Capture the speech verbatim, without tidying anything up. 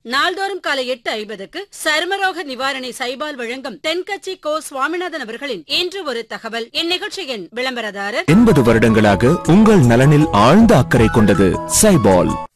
நாள்தோறும் காலை எட்டு ஐம்பதுக்கு சருமரோக நிவாரணி சைபால் வழங்கும் தென்கட்சி கோ சுவாமிநாதன் அவர்களின் இன்று ஒரு தகவல். இந்நிகழ்ச்சியின் விளம்பரதாரர் எண்பது வருடங்களாக உங்கள் நலனில் ஆழ்ந்த அக்கறை கொண்டது சைபால்.